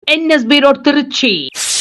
NSB road Trichy.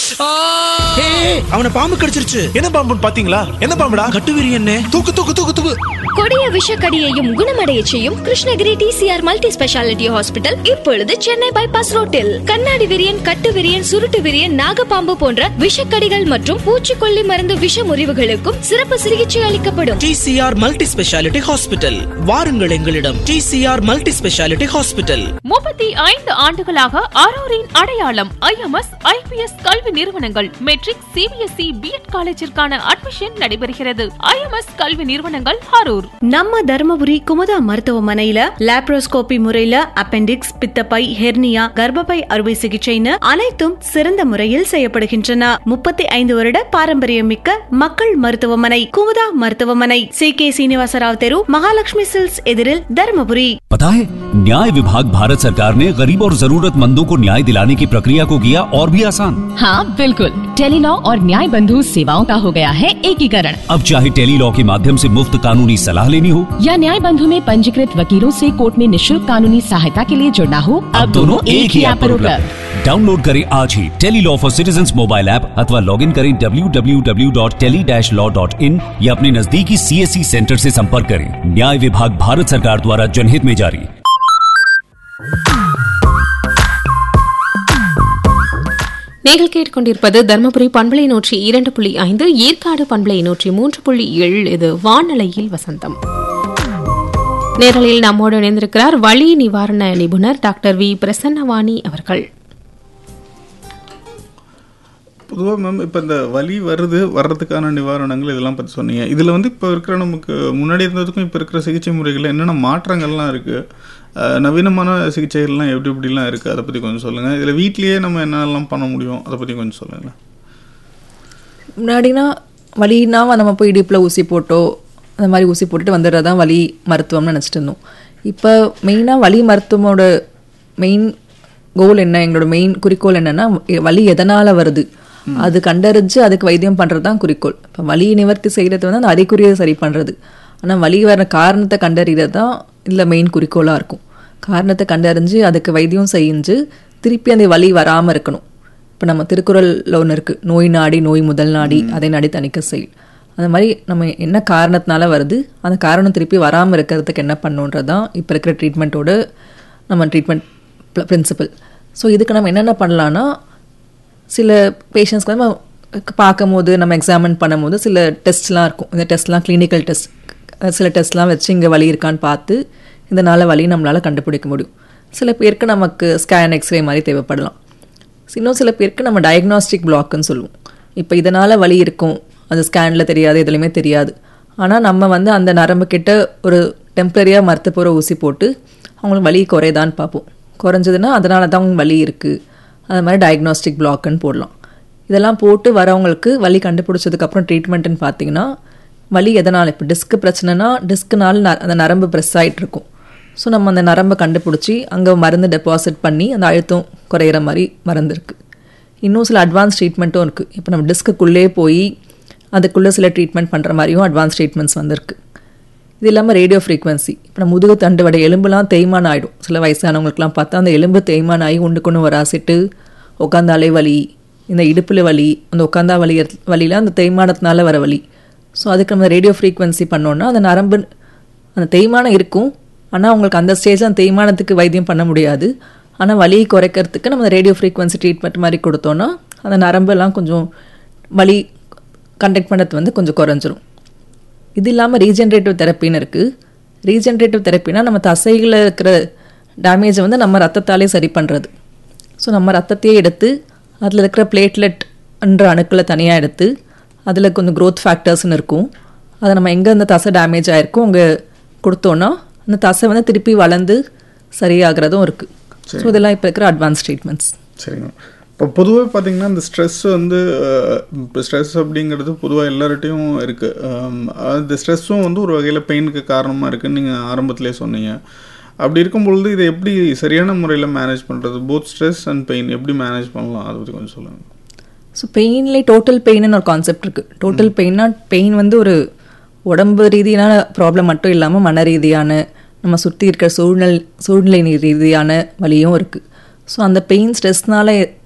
அவனை பாம்பு கடிச்சிருச்சு. என்ன பாம்புன்னு பாத்தீங்களா? என்ன பாம்புடா? கட்டுவிரியன்னே. தூக்கு தூக்கு தூக்கு தூக்கு. கொடிய விஷக்கடியையும் குணமடைய செய்யும் Krishnagiri TCR multi speciality hospital இப்பொழுது சென்னை பைபாஸ் ரோட்டில். கண்ணாடி விரியன், கட்டு விரியன், சுருட்டு விரியன், நாகப்பாம்பு போன்ற விஷக்கடிகள் மற்றும் பூச்சிக்கொல்லி மருந்து விஷ முறிவுகளுக்கும் சிறப்பு சிகிச்சை அளிக்கப்படும். TCR multi speciality hospital. வாருங்கள் எங்களிடம். TCR multi speciality hospital. 35 ஆண்டுகளாக அரூரின் அடையாளம் IMS IPS கல்வி நிறுவனங்கள். மெட்ரிக், CBSE, B.Ed காலேஜிற்கான அட்மிஷன் நடைபெறுகிறது. IMS கல்வி நிறுவனங்கள் அரூர். நம்ம தர்மபுரி குமுதா மருத்துவமனையில லாப்ரோஸ்கோபி முறையில அப்பெண்டிக்ஸ், பித்தப்பை, ஹெர்னியா, கர்ப்பப்பை அறுவை சிகிச்சைன்னு அனைத்தும் சிறந்த முறையில் செய்யப்படுகின்றன. 35 வருட பாரம்பரியம் மிக்க மக்கள் மருத்துவமனை குமுதா மருத்துவமனை, CK சீனிவாசராவ் தெரு, महालक्ष्मी सिल्क्स एदिरिल दर्मपुरी। पता है, न्याय विभाग भारत सरकार ने गरीब और जरूरतमंदों को न्याय दिलाने की प्रक्रिया को किया और भी आसान। हाँ बिल्कुल, टेलीलॉ और न्याय बंधु सेवाओं का हो गया है एकीकरण। अब चाहे टेलीलॉ के माध्यम से मुफ्त कानूनी सलाह लेनी हो या न्याय बंधु में पंजीकृत वकीलों से कोर्ट में निःशुल्क कानूनी सहायता के लिए जुड़ना हो, अब दोनों एक ही ऐप पर उपलब्ध। डाउनलोड करें आज ही Tele-Law for citizens mobile app अथवा लॉग इन करें www.tele-law.in या अपने नजदीकी CSC सेंटर से संपर्क करें। न्याय विभाग भारत सरकार द्वारा जनहित में जारी। நீங்கள் கேட்டுக்கொண்டிருப்பது தர்மபுரி பண்பலை 102.5, ஏற்காடு பண்பலை 103.7. இது வானலையில் வசந்தம். நேரலையில் நம்மோடு இணைந்திருக்கிறார் வலி நிவாரண நிபுணர் டாக்டர் V பிரசன்னவாணி அவர்கள். பொதுவாக மேம், இப்போ இந்த வலி வர்றதுக்கான நிவாரணங்கள் இதெல்லாம் பற்றி சொன்னீங்க. இதில் இப்போ இருக்கிற நமக்கு முன்னாடி இருந்ததுக்கும் இப்போ இருக்கிற சிகிச்சை முறைகளில் என்னென்ன மாற்றங்கள்லாம் இருக்குது, நவீனமான சிகிச்சைகள்லாம் எப்படிலாம் இருக்குது, அதை பற்றி கொஞ்சம் சொல்லுங்கள். இதில் வீட்லேயே நம்ம என்னெல்லாம் பண்ண முடியும், அதை பற்றி கொஞ்சம் சொல்லுங்களேன். முன்னாடினா வலினா நம்ம போய் இடுப்பில் ஊசி போட்டோ அந்த மாதிரி ஊசி போட்டுட்டு வந்துடுறதான் வலி மருத்துவம்னு நினச்சிட்டு இருந்தோம். இப்போ மெயினாக வலி மருத்துவமோட மெயின் கோல் என்ன, எங்களோட மெயின் குறிக்கோள் என்னென்னா வலி எதனால் வருது அது கண்டறிஞ்சு அதுக்கு வைத்தியம் பண்ணுறது தான் குறிக்கோள். இப்போ வலி நிவர்த்தி செய்கிறது வந்து அந்த அறிகுறியை சரி பண்ணுறது. ஆனால் வலி வர காரணத்தை கண்டறிகிறது தான் இல்லை மெயின் குறிக்கோளாக இருக்கும். காரணத்தை கண்டறிஞ்சு அதுக்கு வைத்தியம் செஞ்சு திருப்பி அந்த வலி வராமல் இருக்கணும். இப்போ நம்ம திருக்குறளில் ஒன்று இருக்குது, நோய் நாடி நோய் முதல் நாடி அதை நாடி தணிக்க செய். அந்த மாதிரி நம்ம என்ன காரணத்தினால வருது, அந்த காரணம் திருப்பி வராமல் இருக்கிறதுக்கு என்ன பண்ணுன்றது தான் இப்போ இருக்கிற ட்ரீட்மெண்ட்டோட நம்ம ட்ரீட்மெண்ட் பிரின்சிபல். ஸோ இதுக்கு நம்ம என்னென்ன பண்ணலான்னா, சில பேஷண்ட்ஸ்க்கு வந்து பார்க்கும் போது நம்ம எக்ஸாமின் பண்ணும்போது சில டெஸ்ட்லாம் இருக்கும். இந்த டெஸ்ட்லாம் கிளினிக்கல் டெஸ்ட், சில டெஸ்ட்லாம் வச்சு இங்கே வலி இருக்கான்னு பார்த்து இதனால் வலி நம்மளால் கண்டுபிடிக்க முடியும். சில பேருக்கு நமக்கு ஸ்கேன் எக்ஸ்ரே மாதிரி தேவைப்படலாம். இன்னும் சில பேருக்கு நம்ம டயக்னாஸ்டிக் பிளாக்குன்னு சொல்லுவோம். இப்போ இதனால் வலி இருக்கும், அது ஸ்கேனில் தெரியாது, எதுலையுமே தெரியாது. ஆனால் நம்ம வந்து அந்த நரம்பு கிட்ட ஒரு டெம்பரரியாக மருத்துவ ஊசி போட்டு அவங்களுக்கு வலி குறையதான்னு பார்ப்போம். குறைஞ்சதுன்னா அதனால தான் அவங்க வலி இருக்குது, அது மாதிரி டயக்னாஸ்டிக் பிளாக்குன்னு போடலாம். இதெல்லாம் போட்டு வரவங்களுக்கு வலி கண்டுபிடிச்சதுக்கப்புறம் ட்ரீட்மெண்ட்டுன்னு பார்த்தீங்கன்னா, வலி எதனால், இப்போ டிஸ்க்கு பிரச்சனைனா டிஸ்க்குனால அந்த நரம்பு ப்ரெஸ் ஆகிட்டு இருக்கும். ஸோ நம்ம அந்த நரம்பை கண்டுபிடிச்சி அங்கே மருந்து டெபாசிட் பண்ணி அந்த அழுத்தம் குறையிற மாதிரி மருந்து இருக்குது. இன்னும் சில அட்வான்ஸ் ட்ரீட்மெண்ட்டும் இருக்குது. இப்போ நம்ம டிஸ்க்குள்ளே போய் அதுக்குள்ளே சில ட்ரீட்மெண்ட் பண்ணுற மாதிரியும் அட்வான்ஸ் ட்ரீட்மெண்ட்ஸ் வந்திருக்கு. இது இல்லாமல் ரேடியோ ஃப்ரீக்வன்சி, இப்போ நம்ம முதுகு தண்டுவட எலும்புலாம் தேய்மானம் ஆகிடும். சில வயசானவங்களுக்குலாம் பார்த்தா அந்த எலும்பு தேய்மானம் ஆகி ஒன்றுக்கு வராசிட்டு உட்காந்தாலே வலி, இந்த இடுப்பில் வலி, அந்த உட்காந்தா வலியில் அந்த தேய்மானத்தினால வர வலி. ஸோ அதுக்கு நம்ம ரேடியோ ஃப்ரீக்வன்சி பண்ணோன்னா அந்த நரம்பு அந்த தேய்மானம் இருக்கும், ஆனால் அவங்களுக்கு அந்த ஸ்டேஜில் அந்த தேய்மானத்துக்கு வைத்தியம் பண்ண முடியாது. ஆனால் வலியை குறைக்கிறதுக்கு நம்ம ரேடியோ ஃப்ரீக்வன்சி ட்ரீட்மெண்ட் மாதிரி கொடுத்தோன்னா அந்த நரம்பெல்லாம் கொஞ்சம் வலி கண்டக்ட் பண்ணது வந்து கொஞ்சம் குறைஞ்சிரும். இது இல்லாமல் ரீஜென்ரேட்டிவ் தெரப்பின்னு இருக்குது. ரீஜென்ரேட்டிவ் தெரப்பினா நம்ம தசைகளில் இருக்கிற டேமேஜை வந்து நம்ம ரத்தத்தாலே சரி பண்ணுறது. ஸோ நம்ம ரத்தத்தையே எடுத்து அதில் இருக்கிற பிளேட்லெட்ன்ற அணுக்களை தனியாக எடுத்து அதில் கொஞ்சம் க்ரோத் ஃபேக்டர்ஸ்னு இருக்கும், அதை நம்ம எங்கே அந்த தசை டேமேஜ் ஆகிருக்கோ அங்கே கொடுத்தோன்னா அந்த தசை வந்து திருப்பி வளர்ந்து சரியாகிறதும் இருக்குது. ஸோ இதெல்லாம் இப்போ இருக்கிற அட்வான்ஸ் ட்ரீட்மெண்ட்ஸ். சரிங்க. இப்போ பொதுவாக பார்த்தீங்கன்னா இந்த ஸ்ட்ரெஸ் வந்து இப்போ ஸ்ட்ரெஸ் அப்படிங்கிறது பொதுவாக எல்லார்ட்டையும் இருக்குது. அந்த ஸ்ட்ரெஸ்ஸும் வந்து ஒரு வகையில் பெயினுக்கு காரணமாக இருக்குதுன்னு நீங்கள் ஆரம்பத்திலே சொன்னீங்க. அப்படி இருக்கும்பொழுது இதை எப்படி சரியான முறையில் மேனேஜ் பண்ணுறது, போத் ஸ்ட்ரெஸ் அண்ட் பெயின் எப்படி மேனேஜ் பண்ணலாம், அதை பற்றி கொஞ்சம் சொல்லுங்கள். ஸோ பெயின்லேயே டோட்டல் பெயின்னு ஒரு கான்செப்ட் இருக்குது. டோட்டல் பெயின்னா பெயின் வந்து ஒரு உடம்பு ரீதியான ப்ராப்ளம் மட்டும் இல்லாமல் மன ரீதியான நம்ம சுற்றி இருக்கிற சூழ்நிலை ரீதியான வலியும் இருக்குது. ஸோ அந்த பெயின் ஸ்ட்ரெஸ்னால்